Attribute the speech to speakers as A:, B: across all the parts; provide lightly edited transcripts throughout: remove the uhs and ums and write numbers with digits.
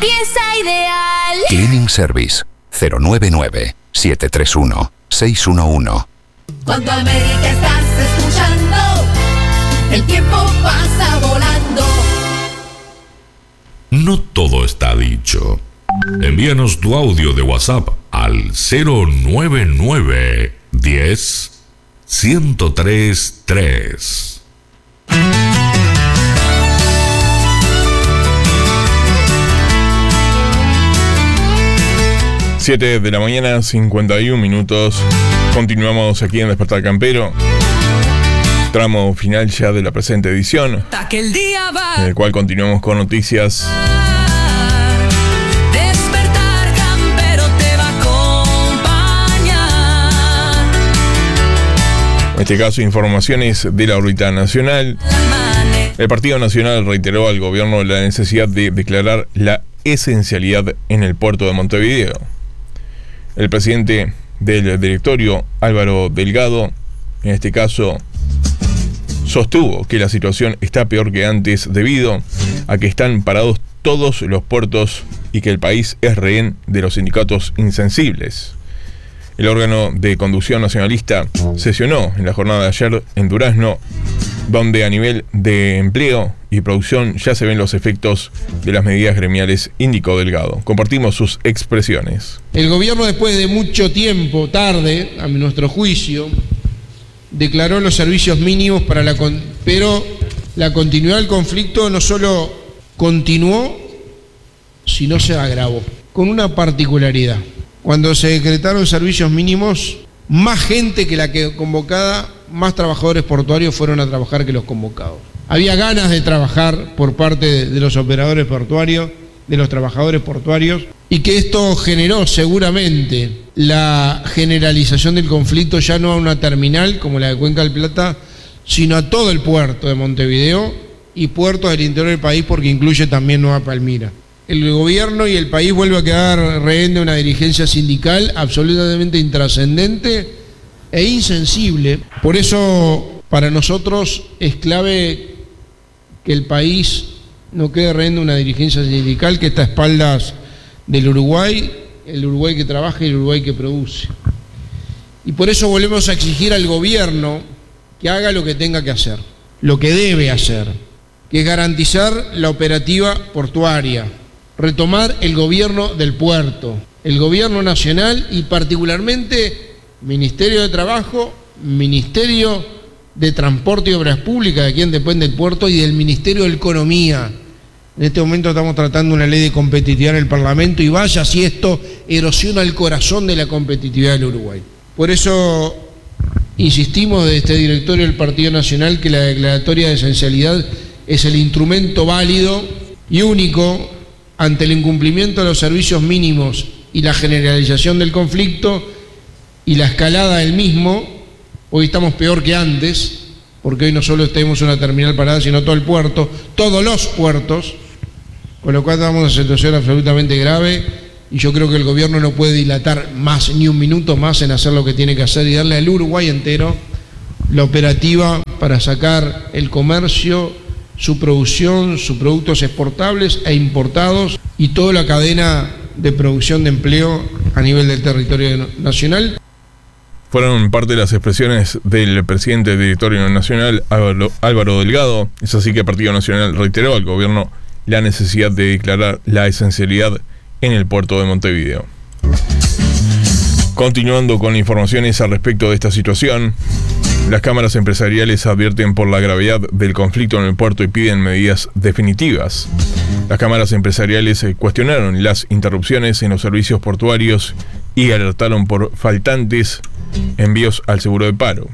A: limpieza ideal.
B: Cleaning Service 099-731-611.
A: Cuando América estás escuchando, el tiempo pasa volando.
C: No todo está dicho. Envíanos tu audio de WhatsApp al 099 10 1033.
D: 7 de la mañana, 51 minutos. Continuamos aquí en Despertar Campero. Tramo final ya de la presente edición, en el cual continuamos con noticias.
E: Despertar Campero te va a acompañar.
D: En este caso, informaciones de la órbita nacional. El Partido Nacional reiteró al gobierno la necesidad de declarar la esencialidad en el puerto de Montevideo. El presidente del directorio, Álvaro Delgado, en este caso, sostuvo que la situación está peor que antes debido a que están parados todos los puertos y que el país es rehén de los sindicatos insensibles. El órgano de conducción nacionalista sesionó en la jornada de ayer en Durazno, donde a nivel de empleo y producción ya se ven los efectos de las medidas gremiales, indicó Delgado. Compartimos sus expresiones.
F: El gobierno, después de mucho tiempo, tarde, a nuestro juicio, declaró los servicios mínimos pero la continuidad del conflicto no solo continuó, sino se agravó, con una particularidad. Cuando se decretaron servicios mínimos, más gente que la que convocada, más trabajadores portuarios fueron a trabajar que los convocados. Había ganas de trabajar por parte de los operadores portuarios, de los trabajadores portuarios, y que esto generó seguramente la generalización del conflicto ya no a una terminal como la de Cuenca del Plata, sino a todo el puerto de Montevideo y puertos del interior del país, porque incluye también Nueva Palmira. El gobierno y el país vuelve a quedar rehén de una dirigencia sindical absolutamente intrascendente e insensible. Por eso, para nosotros es clave que el país no quede rehén de una dirigencia sindical que está a espaldas del Uruguay, el Uruguay que trabaja y el Uruguay que produce. Y por eso volvemos a exigir al gobierno que haga lo que tenga que hacer, lo que debe hacer, que es garantizar la operativa portuaria, retomar el gobierno del puerto, el gobierno nacional y particularmente Ministerio de Trabajo, Ministerio de Transporte y Obras Públicas, de quien depende el puerto, y del Ministerio de Economía. En este momento estamos tratando una ley de competitividad en el Parlamento y vaya si esto erosiona el corazón de la competitividad del Uruguay. Por eso insistimos desde este directorio del Partido Nacional que la declaratoria de esencialidad es el instrumento válido y único ante el incumplimiento de los servicios mínimos y la generalización del conflicto y la escalada del mismo. Hoy estamos peor que antes, porque hoy no solo tenemos una terminal parada, sino todo el puerto, todos los puertos, con lo cual estamos en una situación absolutamente grave, y yo creo que el gobierno no puede dilatar más, ni un minuto más, en hacer lo que tiene que hacer y darle al Uruguay entero la operativa para sacar el comercio, su producción, sus productos exportables e importados y toda la cadena de producción de empleo a nivel del territorio nacional.
D: Fueron parte de las expresiones del presidente del Directorio Nacional, Álvaro Delgado. Es así que el Partido Nacional reiteró al gobierno la necesidad de declarar la esencialidad en el puerto de Montevideo. Continuando con informaciones al respecto de esta situación, las cámaras empresariales advierten por la gravedad del conflicto en el puerto y piden medidas definitivas. Las cámaras empresariales cuestionaron las interrupciones en los servicios portuarios y alertaron por faltantes envíos al seguro de paro.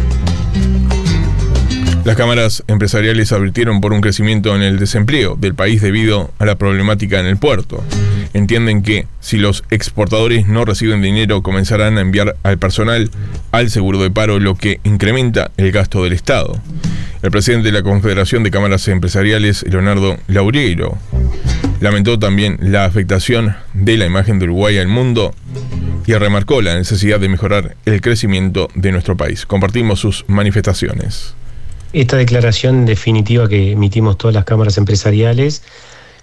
D: Las cámaras empresariales advirtieron por un crecimiento en el desempleo del país debido a la problemática en el puerto. Entienden que si los exportadores no reciben dinero, comenzarán a enviar al personal al seguro de paro, lo que incrementa el gasto del Estado. El presidente de la Confederación de Cámaras Empresariales, Leonardo Laureiro, lamentó también la afectación de la imagen de Uruguay al mundo y remarcó la necesidad de mejorar el crecimiento de nuestro país. Compartimos sus manifestaciones.
G: Esta declaración definitiva que emitimos todas las cámaras empresariales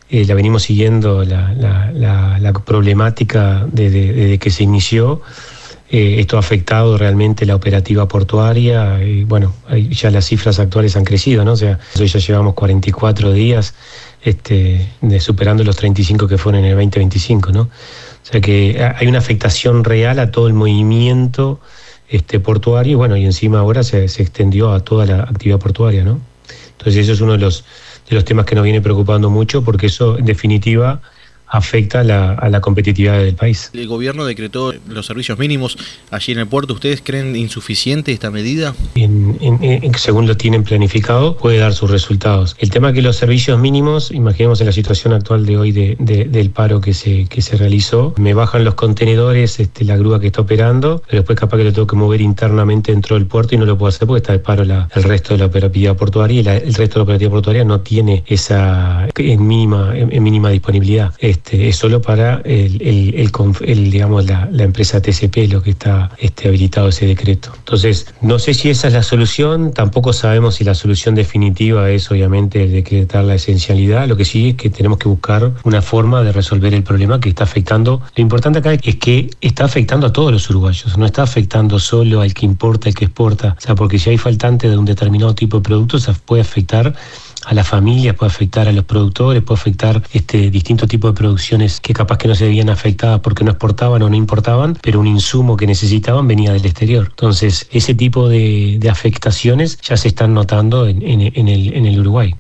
G: la venimos siguiendo la problemática desde que se inició. Esto ha afectado realmente la operativa portuaria y bueno, ya las cifras actuales han crecido, ¿no? O sea, hoy ya llevamos 44 días superando los 35 que fueron en el 2025, ¿no? O sea que hay una afectación real a todo el movimiento portuario y bueno, y encima ahora se extendió a toda la actividad portuaria, ¿no? Entonces eso es uno de los temas que nos viene preocupando mucho porque eso en definitiva afecta a la competitividad del país.
H: El gobierno decretó los servicios mínimos allí en el puerto. ¿Ustedes creen insuficiente esta medida?
G: Según lo tienen planificado, puede dar sus resultados. El tema es que los servicios mínimos, imaginemos en la situación actual de hoy del paro que se realizó, me bajan los contenedores, la grúa que está operando, pero después capaz que lo tengo que mover internamente dentro del puerto y no lo puedo hacer porque está de paro el resto de la operatividad portuaria y el resto de la operativa portuaria no tiene esa en mínima disponibilidad. Es solo para digamos la empresa TCP lo que está habilitado ese decreto. Entonces, no sé si esa es la solución, tampoco sabemos si la solución definitiva es obviamente decretar la esencialidad. Lo que sí es que tenemos que buscar una forma de resolver el problema que está afectando. Lo importante acá es que está afectando a todos los uruguayos, no está afectando solo al que importa, al que exporta. O sea, porque si hay faltante de un determinado tipo de productos, puede afectar a las familias, puede afectar a los productores, puede afectar distintos tipos de producciones que capaz que no se veían afectadas porque no exportaban o no importaban, pero un insumo que necesitaban venía del exterior. Entonces, ese tipo de afectaciones ya se están notando en el Uruguay.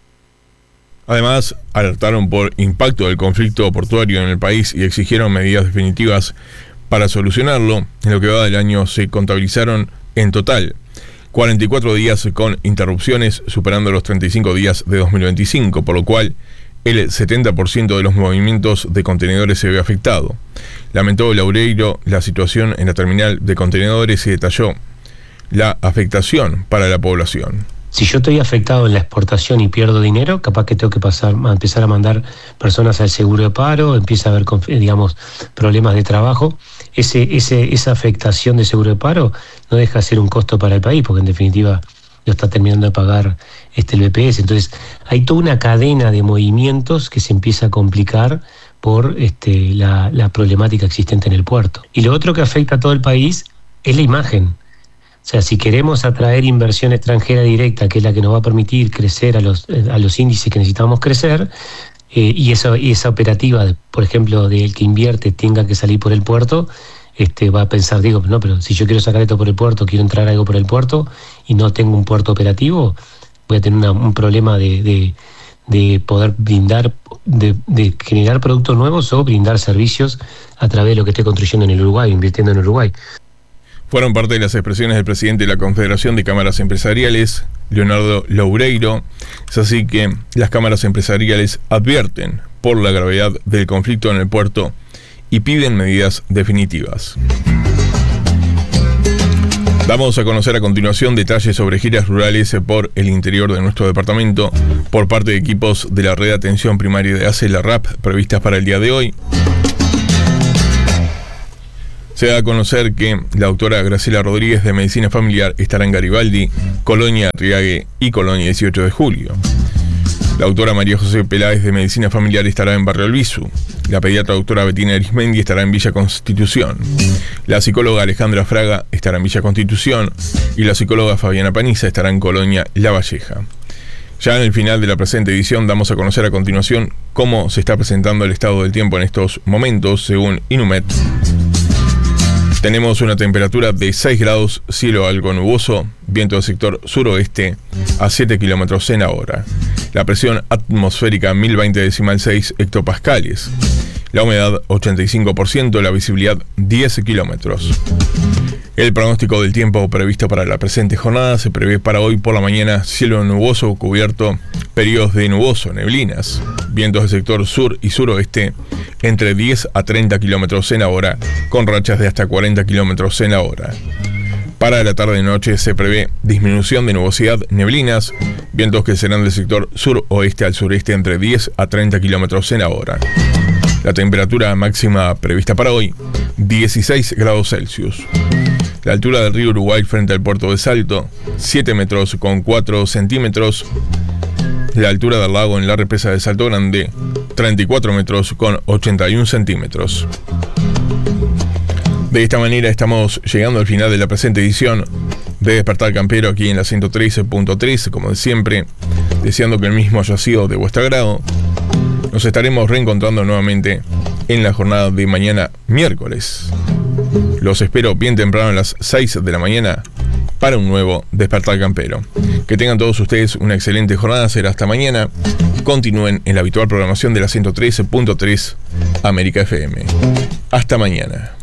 D: Además, alertaron por impacto del conflicto portuario en el país y exigieron medidas definitivas para solucionarlo. En lo que va del año se contabilizaron en total 44 días con interrupciones, superando los 35 días de 2025, por lo cual el 70% de los movimientos de contenedores se ve afectado. Lamentó Loureiro la situación en la terminal de contenedores y detalló la afectación para la población.
G: Si yo estoy afectado en la exportación y pierdo dinero, capaz que tengo que empezar a mandar personas al seguro de paro, empieza a haber, digamos, problemas de trabajo. Esa afectación de seguro de paro no deja de ser un costo para el país, porque en definitiva lo está terminando de pagar el BPS. Entonces hay toda una cadena de movimientos que se empieza a complicar por la problemática existente en el puerto. Y lo otro que afecta a todo el país es la imagen. O sea, si queremos atraer inversión extranjera directa, que es la que nos va a permitir crecer a los índices que necesitamos crecer, y esa operativa, por ejemplo, del que invierte tenga que salir por el puerto, va a pensar, pero si yo quiero sacar esto por el puerto, quiero entrar algo por el puerto y no tengo un puerto operativo, voy a tener un problema de poder brindar, de generar productos nuevos o brindar servicios a través de lo que esté construyendo en el Uruguay, invirtiendo en Uruguay.
D: Fueron parte de las expresiones del presidente de la Confederación de Cámaras Empresariales, Leonardo Loureiro. Es así que las cámaras empresariales advierten por la gravedad del conflicto en el puerto y piden medidas definitivas. Damos a conocer a continuación detalles sobre giras rurales por el interior de nuestro departamento por parte de equipos de la red de atención primaria de ACE, la RAP, previstas para el día de hoy. Se da a conocer que la doctora Graciela Rodríguez de Medicina Familiar estará en Garibaldi, Colonia Arriague y Colonia 18 de Julio. La doctora María José Peláez de Medicina Familiar estará en Barrio Albizu. La pediatra doctora Betina Arismendi estará en Villa Constitución. La psicóloga Alejandra Fraga estará en Villa Constitución y la psicóloga Fabiana Paniza estará en Colonia La Valleja. Ya en el final de la presente edición damos a conocer a continuación cómo se está presentando el estado del tiempo en estos momentos según Inumet. Tenemos una temperatura de 6 grados, cielo algo nuboso, viento del sector suroeste a 7 kilómetros en la hora. La presión atmosférica 1020,6 hectopascales. La humedad 85%, la visibilidad 10 kilómetros. El pronóstico del tiempo previsto para la presente jornada se prevé para hoy por la mañana cielo nuboso cubierto, periodos de nuboso, neblinas, vientos del sector sur y suroeste entre 10 a 30 kilómetros en la hora, con rachas de hasta 40 kilómetros en la hora. Para la tarde y noche se prevé disminución de nubosidad, neblinas, vientos que serán del sector suroeste al sureste entre 10 a 30 kilómetros en la hora. La temperatura máxima prevista para hoy, 16 grados Celsius. La altura del río Uruguay frente al puerto de Salto, 7 metros con 4 centímetros. La altura del lago en la represa de Salto Grande, 34 metros con 81 centímetros. De esta manera estamos llegando al final de la presente edición de Despertar Campero aquí en la 113.3, como de siempre, deseando que el mismo haya sido de vuestro agrado. Nos estaremos reencontrando nuevamente en la jornada de mañana miércoles. Los espero bien temprano a las 6 de la mañana para un nuevo Despertar Campero. Que tengan todos ustedes una excelente jornada, será hasta mañana. Continúen en la habitual programación de la 113.3 América FM. Hasta mañana.